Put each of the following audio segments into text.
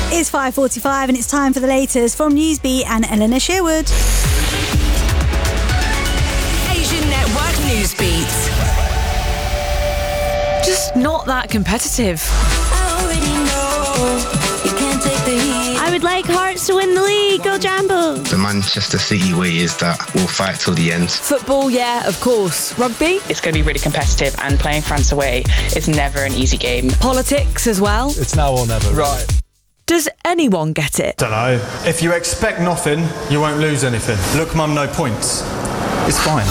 It's 5:45 and it's time for the latest from Newsbeat and Eleanor Sherwood. Asian Network Newsbeat. Just not that competitive. I would like Hearts to win the league. Go Jambo. The Manchester City way is that we'll fight till the end. Football, yeah, of course. Rugby? It's going to be really competitive, and playing France away is never an easy game. Politics as well. It's now or never. Right. Does anyone get it? Don't know. If you expect nothing, you won't lose anything. Look, Mum, no points. It's fine.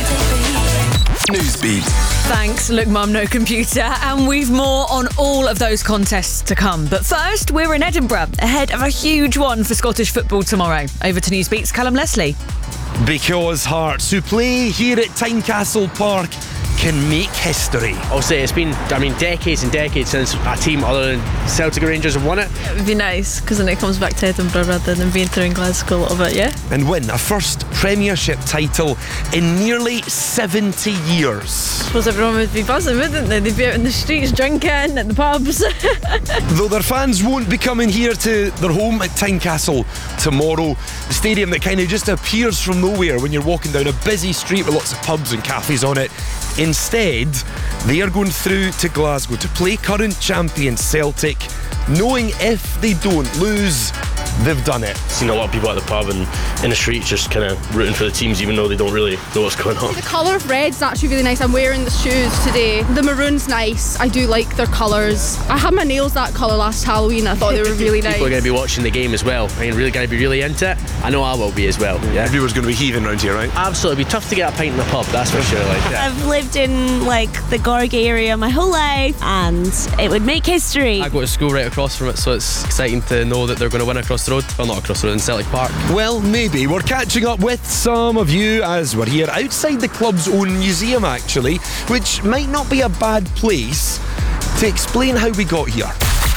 Newsbeat. Thanks, Look Mum, No Computer, and we've more on all of those contests to come. But first, we're in Edinburgh, ahead of a huge one for Scottish football tomorrow. Over to Newsbeat's Callum Leslie. Because Hearts, who play here at Tynecastle Park, can make history. I'll say it's been, decades and decades since a team other than Celtic or Rangers have won it. It would be nice, because then it comes back to Edinburgh rather than being through in Glasgow a little bit, yeah? And win a first Premiership title in nearly 70 years. I suppose everyone would be buzzing, wouldn't they? They'd be out in the streets drinking, at the pubs. Though their fans won't be coming here to their home at Tynecastle tomorrow, the stadium that kind of just appears from nowhere when you're walking down a busy street with lots of pubs and cafes on it. Instead, they are going through to Glasgow to play current champion Celtic, knowing if they don't lose, they've done it. Seen a lot of people at the pub and in the streets just kind of rooting for the teams even though they don't really know what's going on. The colour of red's actually really nice. I'm wearing the shoes today. The maroon's nice. I do like their colours. I had my nails that colour last Halloween. I thought they were really nice. People are going to be watching the game as well. Really going to be really into it. I know I will be as well. Yeah. Everyone's going to be heaving around here, right? Absolutely. It'd be tough to get a pint in the pub, that's for sure. I've lived in the Gorgie area my whole life, and it would make history. I go to school right across from it, so it's exciting to know that they're going to win across the road. Well, not across the road, in Celtic Park. Well, maybe. We're catching up with some of you as we're here outside the club's own museum, actually, which might not be a bad place to explain how we got here.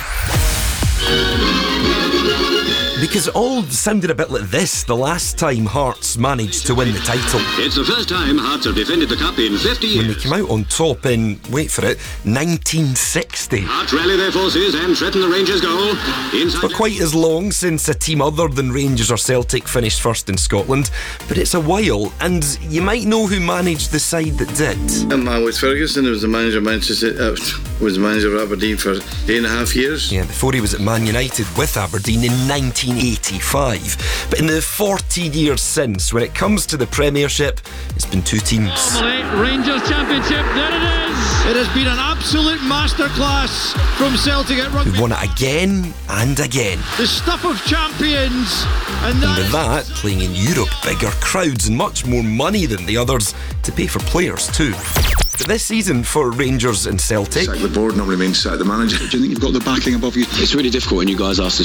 Because it all sounded a bit like this the last time Hearts managed to win the title. It's the first time Hearts have defended the Cup in 50 years. When they came out on top in, wait for it, 1960. Hearts rally their forces and threaten the Rangers' goal. It's not quite as long since a team other than Rangers or Celtic finished first in Scotland, but it's a while, and you might know who managed the side that did. I'm Alex Ferguson. I was the manager of Manchester. Was the manager of Aberdeen for 8.5 years. Yeah, before he was at Man United with Aberdeen in 1985. But in the 14 years since, when it comes to the Premiership, it's been two teams. Rangers Championship, there it is! It has been an absolute masterclass from Celtic at rugby. Who won it again and again. The stuff of champions. And with that, playing in Europe, bigger crowds and much more money than the others to pay for players too. But this season for Rangers and Celtic, sack the board, not remain sack the manager. Do you think you've got the backing above you? It's really difficult when you guys ask this